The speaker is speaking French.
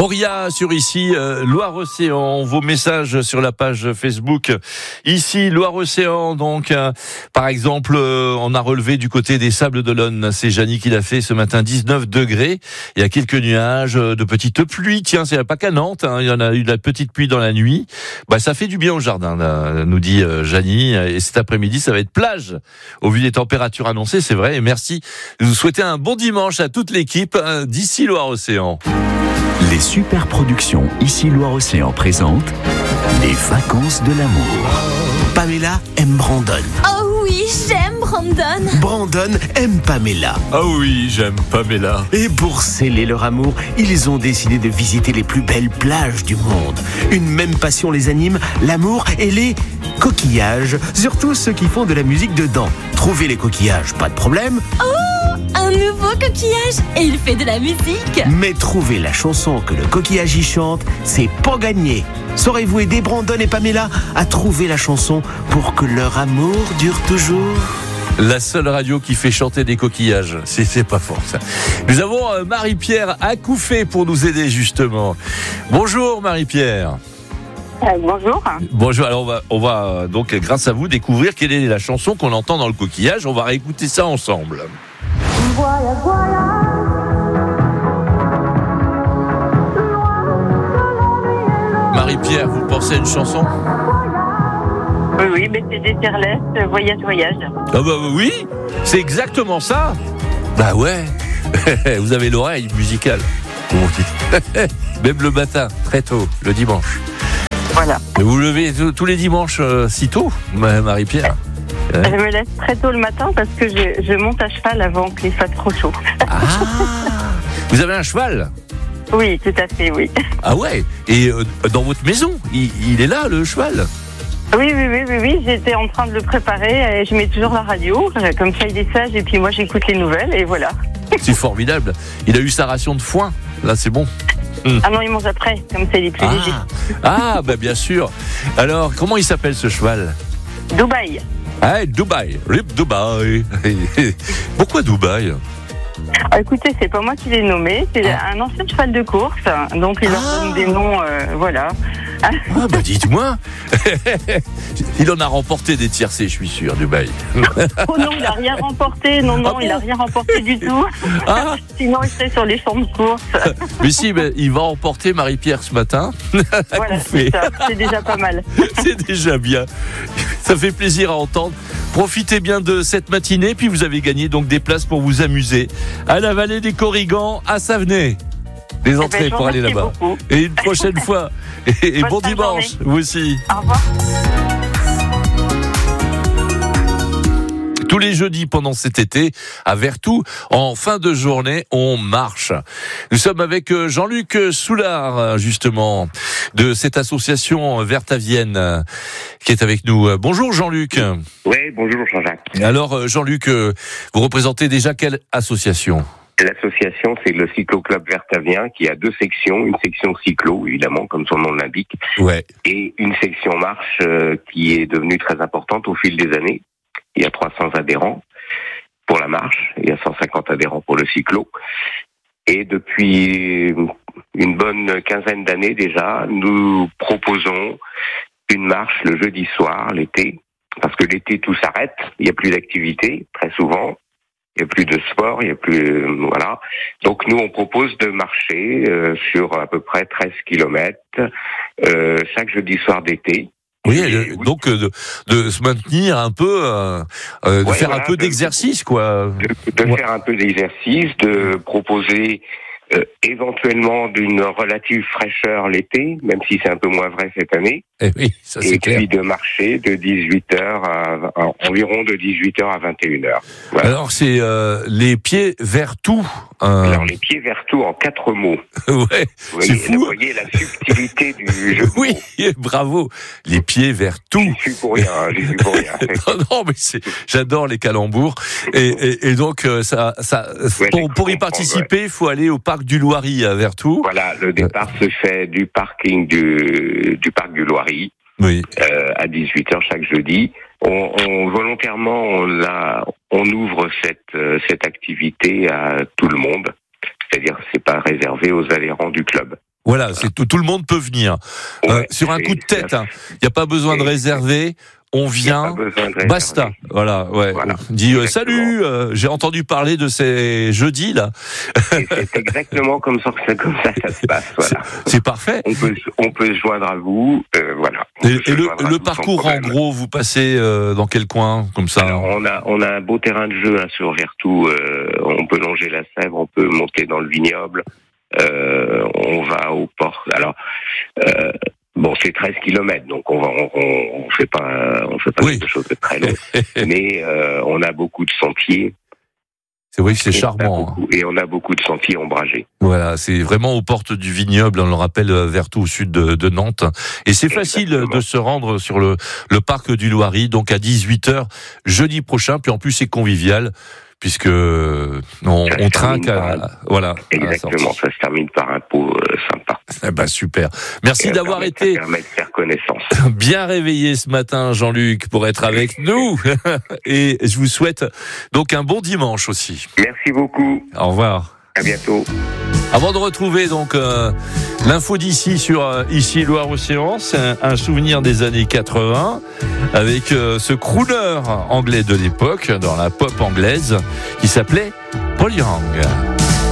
Auria sur ici, Loire-Océan, vos messages sur la page Facebook. Ici, Loire-Océan, donc, par exemple, on a relevé du côté des Sables d'Olonne. C'est Janie qui l'a fait ce matin, 19 degrés. Il y a quelques nuages, de petites pluies. Tiens, c'est pas qu'à Nantes, hein, il y en a eu de la petite pluie dans la nuit. Bah, ça fait du bien au jardin, là, nous dit Janie. Et cet après-midi, ça va être plage. Au vu des températures annoncées, c'est vrai. Et merci de nous souhaiter un bon dimanche à toute l'équipe d'ici Loire-Océan. Les super productions ici Loire-Océan présentent les vacances de l'amour. Pamela aime Brandon. Oh oui, j'aime Brandon. Brandon aime Pamela. Ah oui, j'aime Pamela. Et pour sceller leur amour, ils ont décidé de visiter les plus belles plages du monde. Une même passion les anime, l'amour et les coquillages. Surtout ceux qui font de la musique dedans. Trouver les coquillages, pas de problème. Un nouveau coquillage et il fait de la musique. Mais trouver la chanson que le coquillage y chante, c'est pas gagné. Saurez-vous aider Brandon et Pamela à trouver la chanson pour que leur amour dure toujours ? La seule radio qui fait chanter des coquillages. C'est pas fort, ça. Nous avons Marie-Pierre Acouffé pour nous aider, justement. Bonjour, Marie-Pierre. Bonjour. Bonjour. Alors, on va donc, grâce à vous, découvrir quelle est la chanson qu'on entend dans le coquillage. On va réécouter ça ensemble. Marie-Pierre, vous pensez à une chanson ? Oui, mais c'est des Terlesses, Voyage. Ah bah oui, c'est exactement ça. Bah ouais, vous avez l'oreille musicale. Comment on dit ? Même le matin, très tôt, le dimanche. Voilà. Vous vous levez tous les dimanches si tôt, Marie-Pierre ? Je me lève très tôt le matin parce que je monte à cheval avant qu'il fasse trop chaud. Ah, vous avez un cheval ? Oui, tout à fait, oui. Ah ouais. Et dans votre maison, il est là, le cheval ? Oui, j'étais en train de le préparer et je mets toujours la radio, comme ça il est sage et puis moi j'écoute les nouvelles et voilà. C'est formidable. Il a eu sa ration de foin, là c'est bon. Ah non, il mange après, comme ça il est plus léger. Ah, bah bien sûr. Alors, comment il s'appelle ce cheval ? Dubaï. Ah, Dubaï, Rip Dubaï. Pourquoi Dubaï ? Écoutez, c'est pas moi qui l'ai nommé, c'est un ancien cheval de course, donc il leur donne des noms, voilà. Ah bah dites-moi. Il en a remporté des tiercés, je suis sûr, Dubaï. Oh non, il a rien remporté, il a rien remporté du tout. Ah. Sinon il serait sur les champs de course. Mais si, il va remporter Marie-Pierre ce matin. Voilà, c'est ça, c'est déjà pas mal. C'est déjà bien. Ça fait plaisir à entendre. Profitez bien de cette matinée, puis vous avez gagné donc des places pour vous amuser à la vallée des Corrigans, à Savenay. Des entrées pour aller là-bas. Beaucoup. Et une prochaine fois. Et bon dimanche, vous aussi. Au revoir. Tous les jeudis pendant cet été, à Vertou, en fin de journée, on marche. Nous sommes avec Jean-Luc Soulard, justement, de cette association Verte à Vienne, qui est avec nous. Bonjour Jean-Luc. Oui, bonjour Jean-Jacques. Alors Jean-Luc, vous représentez déjà quelle association ? L'association, c'est le cyclo-club Vertavien qui a deux sections. Une section cyclo, évidemment, comme son nom l'indique, ouais. Et une section marche qui est devenue très importante au fil des années. Il y a 300 adhérents pour la marche, il y a 150 adhérents pour le cyclo. Et depuis une bonne quinzaine d'années déjà, nous proposons une marche le jeudi soir, l'été, parce que l'été tout s'arrête, il n'y a plus d'activité, très souvent. Il n'y a plus de sport, il n'y a plus... voilà. Donc nous, on propose de marcher sur à peu près 13 kilomètres chaque jeudi soir d'été. Oui, donc de se maintenir un peu, de faire un peu d'exercice, quoi. De faire un peu d'exercice, de proposer éventuellement d'une relative fraîcheur l'été, même si c'est un peu moins vrai cette année. Et oui, ça c'est clair. Et puis de marcher de 18h à environ de 18h à 21h. Voilà. Alors c'est les pieds vers tout. Alors les pieds vers tout en 4 mots. Ouais, c'est fou. Vous voyez la subtilité du jeu. Oui, bravo. Les pieds vers tout. J'y suis pour rien. non, mais j'adore les calembours. Et donc pour y participer, il faut aller au parc du Loiry à Vertou. Voilà, le départ se fait du parking du parc du Loiry. Oui. À 18h chaque jeudi. Volontairement, on ouvre cette activité à tout le monde. C'est-à-dire, c'est pas réservé aux adhérents du club. Voilà, c'est tout le monde peut venir. Ouais, sur un coup de tête, il n'y a pas besoin de réserver. On vient, basta. Voilà, ouais. Voilà. On dit salut, j'ai entendu parler de ces jeudis là. Et c'est exactement comme ça que ça se passe. Voilà. C'est parfait. On peut se joindre à vous, voilà. Et le parcours, en gros, vous passez dans quel coin comme ça? Alors, on a un beau terrain de jeu sur Vertou. On peut longer la Sèvre, on peut monter dans le vignoble. On va au port. Alors. Bon, c'est 13 kilomètres, donc on fait pas oui. quelque chose de très long. Mais on a beaucoup de sentiers. C'est vrai que c'est charmant. Et on a beaucoup de sentiers ombragés. Voilà, c'est vraiment aux portes du vignoble, on le rappelle, Vertou, au sud de Nantes. Et c'est facile de se rendre sur le parc du Loiry, donc à 18h jeudi prochain. Puis en plus, c'est convivial, puisque on trinque voilà. Exactement, ça se termine par un pot sympa. Eh ben, super. Merci d'avoir été ça permet de faire connaissance. Bien réveillé ce matin, Jean-Luc, pour être avec nous. Et je vous souhaite donc un bon dimanche aussi. Merci beaucoup. Au revoir. À bientôt. Avant de retrouver donc l'info d'ici sur Ici Loire-Océan, c'est un souvenir des années 80 avec ce crooner anglais de l'époque dans la pop anglaise qui s'appelait Paul Young.